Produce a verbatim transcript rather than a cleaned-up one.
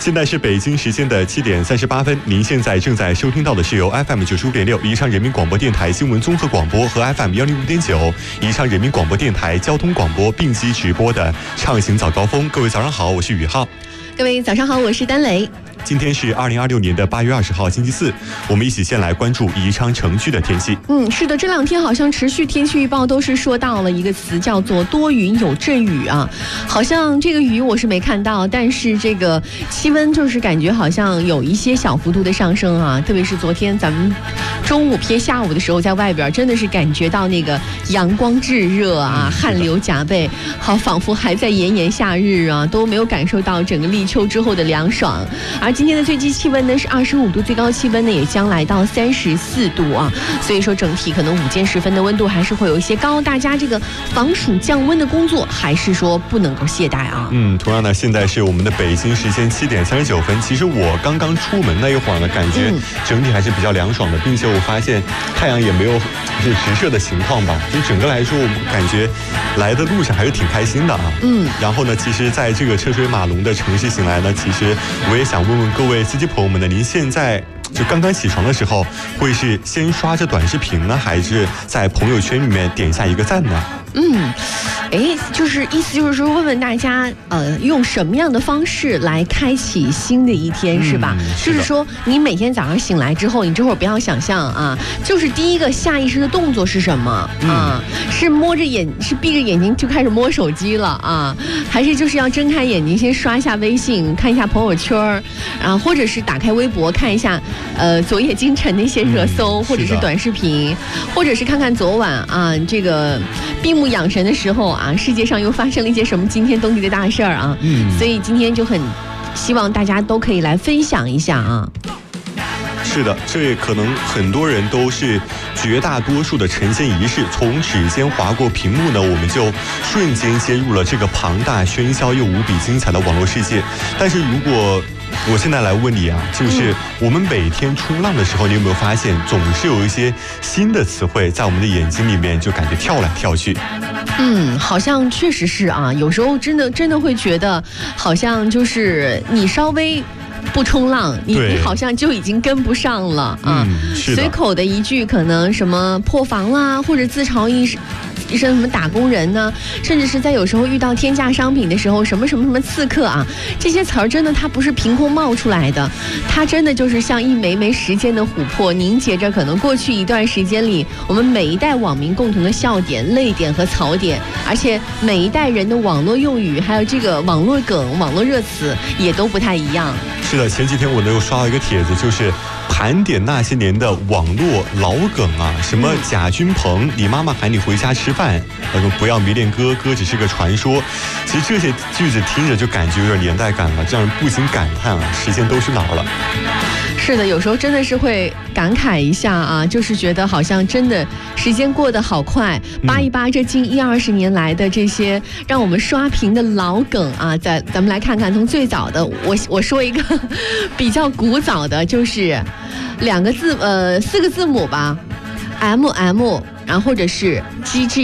现在是北京时间的七点三十八分，您现在正在收听到的是由 F M 九十五点六宜昌人民广播电台新闻综合广播和 F M 幺零五点九宜昌人民广播电台交通广播并机直播的畅行早高峰。各位早上好，我是宇浩。 各位早上好，我是丹雷。 今天是二零二六年的八月二十号星期四，我们一起先来关注宜昌城区的天气。 嗯，是的，这两天好像持续天气预报都是说到了一个词，叫做多云有阵雨啊。好像这个雨我是没看到，但是这个气温就是感觉好像有一些小幅度的上升啊。特别是昨天咱们中午偏下午的时候，在外边真的是感觉到那个阳光炙热啊，汗流浃背，好仿佛还在炎炎夏日啊，都没有感受到整个立秋之后的凉爽。而今天的最低气温呢是二十五度，最高气温呢也将来到三十四度啊，所以说整体可能午间时分的温度还是会有一些高，大家这个防暑降温的工作还是说不能够懈怠啊。 嗯，同样呢，现在是我们的北京时间七点三十九分。其实我刚刚出门那一会儿呢，感觉整体还是比较凉爽的，并且我发现太阳也没有是直射的情况吧，就整个来说，我感觉来的路上还是挺开心的啊。 嗯， 然后呢，其实在这个车水马龙的城市醒来呢，其实我也想问问各位司机朋友们呢，您现在就刚刚起床的时候，会是先刷着短视频呢，还是在朋友圈里面点下一个赞呢？ 嗯，哎，就是意思就是说，问问大家，呃，用什么样的方式来开启新的一天，是吧？ 嗯、是就是说，你每天早上醒来之后，你这会儿不要想象啊，就是第一个下意识的动作是什么啊？ 嗯、 是摸着眼，是闭着眼睛就开始摸手机了啊？还是就是要睁开眼睛先刷一下微信，看一下朋友圈，然后或者是打开微博看一下，呃，昨夜今晨的一些热搜、嗯、或者是短视频，或者是看看昨晚啊这个闭目养神的时候啊，世界上又发生了一些什么惊天动地的大事儿啊？嗯，所以今天就很希望大家都可以来分享一下啊。 是的，这可能很多人都是绝大多数的晨间仪式，从指尖划过屏幕呢，我们就瞬间接入了这个庞大、喧嚣又无比精彩的网络世界。但是如果我现在来问你啊，就是我们每天冲浪的时候，你有没有发现总是有一些新的词汇在我们的眼睛里面就感觉跳来跳去？ 嗯，好像确实是啊，有时候真的真的会觉得好像就是你稍微不冲浪，你你好像就已经跟不上了啊。 嗯、 随口的一句可能什么破防啦，或者自嘲一一声什么打工人呢，甚至是在有时候遇到天价商品的时候，什么什么什么刺客啊，这些词儿真的它不是凭空冒出来的，它真的就是像一枚枚时间的琥珀，凝结着可能过去一段时间里我们每一代网民共同的笑点、泪点和槽点，而且每一代人的网络用语还有这个网络梗、网络热词也都不太一样。 是的，前几天我呢又刷到一个帖子，就是盘点那些年的网络老梗啊，什么贾君鹏，你妈妈喊你回家吃饭，呃，不要迷恋哥，哥只是个传说。其实这些句子听着就感觉有点年代感了，让人不禁感叹啊，时间都去哪儿了？ 是的，有时候真的是会感慨一下啊，就是觉得好像真的时间过得好快，扒一扒这近一二十年来的这些让我们刷屏的老梗啊，咱咱们来看看，从最早的，我我说一个比较古早的，就是两个字呃四个字母吧 ，M M， 然后或者是 G G。